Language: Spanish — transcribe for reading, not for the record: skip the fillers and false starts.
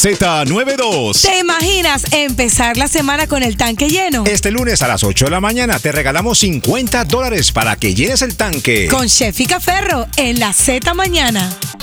Z92. ¿Te imaginas empezar la semana con el tanque lleno? Este lunes a las 8 de la mañana te regalamos $50 para que llenes el tanque. Con Chef Ferro en la Z Mañana.